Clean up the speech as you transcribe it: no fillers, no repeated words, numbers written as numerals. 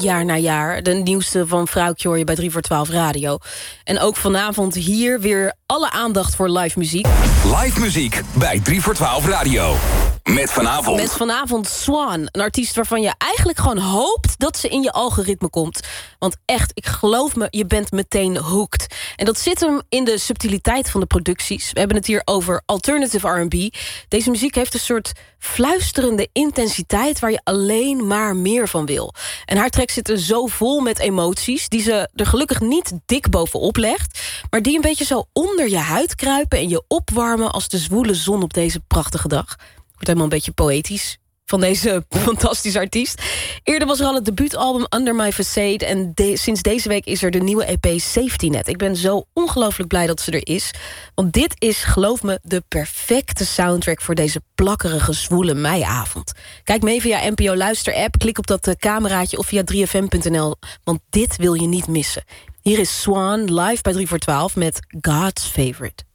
jaar na jaar. De nieuwste van Vrouwtje hoor je bij 3 voor 12 Radio. En ook vanavond hier weer alle aandacht voor live muziek. Live muziek bij 3 voor 12 Radio. Met vanavond Swan. Een artiest waarvan je eigenlijk gewoon hoopt dat ze in je algoritme komt. Want echt, ik geloof me, je bent meteen hooked. En dat zit hem in de subtiliteit van de producties. We hebben het hier over alternative R&B. Deze muziek heeft een soort fluisterende intensiteit waar je alleen maar meer van wil. En haar tracks zitten zo vol met emoties die ze er gelukkig niet dik bovenop legt, maar die een beetje zo onder je huid kruipen en je opwarmen als de zwoele zon op deze prachtige dag. Wordt helemaal een beetje poëtisch van deze fantastische artiest. Eerder was er al het debuutalbum Under My Facade en sinds deze week is er de nieuwe EP Safety Net. Ik ben zo ongelooflijk blij dat ze er is. Want dit is, geloof me, de perfecte soundtrack voor deze plakkerige, zwoele meiavond. Kijk mee via NPO Luister-app, klik op dat cameraatje of via 3fm.nl, want dit wil je niet missen. Hier is Swan live bij 3 voor 12 met God's Favorite.